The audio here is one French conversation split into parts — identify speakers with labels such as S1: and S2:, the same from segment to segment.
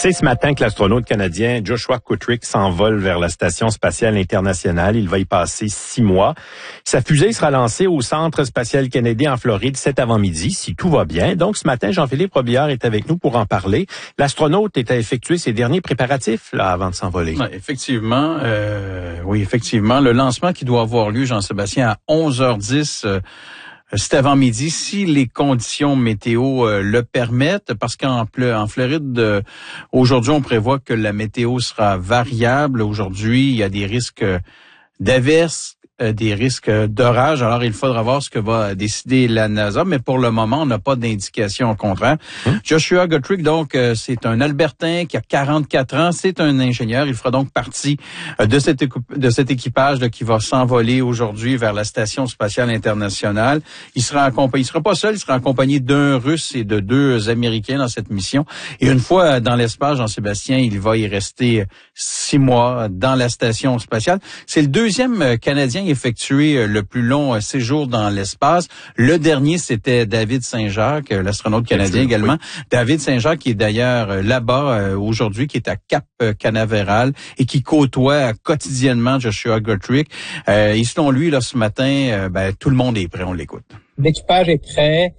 S1: C'est ce matin que l'astronaute canadien Joshua Kutrick s'envole vers la Station spatiale internationale. Il va y passer 6 mois. Sa fusée sera lancée au Centre spatial canadien en Floride cet avant-midi, si tout va bien. Donc, ce matin, Jean-Philippe Robillard est avec nous pour en parler. L'astronaute est à effectuer ses derniers préparatifs là avant de s'envoler.
S2: Ouais, effectivement, effectivement. Le lancement qui doit avoir lieu, Jean-Sébastien, à 11h10 cet avant-midi, si les conditions météo le permettent, parce qu'en Floride, aujourd'hui, on prévoit que la météo sera variable. Aujourd'hui, il y a des risques d'averses, des risques d'orage. Alors, il faudra voir ce que va décider la NASA, mais pour le moment, on n'a pas d'indication au contraire. Joshua Kutrick, donc, c'est un Albertain qui a 44 ans. C'est un ingénieur. Il fera donc partie de cet équipage là, qui va s'envoler aujourd'hui vers la Station spatiale internationale. Il sera pas seul, il sera accompagné d'un Russe et de 2 Américains dans cette mission. Et une fois dans l'espace, Jean-Sébastien, il va y rester 6 mois dans la Station spatiale. C'est le deuxième Canadien effectué le plus long séjour dans l'espace. Le dernier, c'était David Saint-Jacques, l'astronaute canadien également. Oui. David Saint-Jacques qui est d'ailleurs là-bas aujourd'hui, qui est à Cap Canaveral et qui côtoie quotidiennement Joshua Kutrick. Et selon lui, là, ce matin, tout le monde est prêt, on l'écoute.
S3: L'équipage est prêt.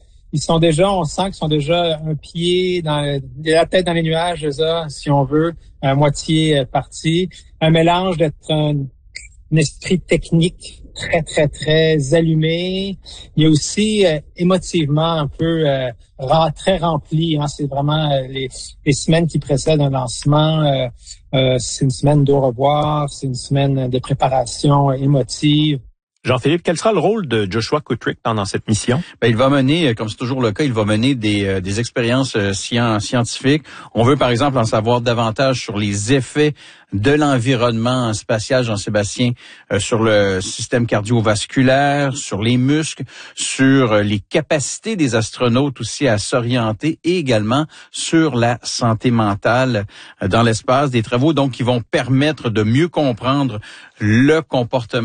S3: On sent qu'ils sont déjà un pied la tête dans les nuages, ça, si on veut, à moitié parti. Un mélange d'être un esprit technique très, très, très allumé. Il y a aussi émotivement un peu très rempli. Hein. C'est vraiment les semaines qui précèdent un lancement. C'est une semaine d'au revoir, c'est une semaine de préparation émotive.
S1: Jean-Philippe, quel sera le rôle de Joshua Kutrick pendant cette mission?
S2: Il va mener, comme c'est toujours le cas, il va mener des expériences scientifiques. On veut, par exemple, en savoir davantage sur les effets de l'environnement spatial, Jean-Sébastien, sur le système cardiovasculaire, sur les muscles, sur les capacités des astronautes aussi à s'orienter et également sur la santé mentale dans l'espace. Des travaux, donc, qui vont permettre de mieux comprendre le comportement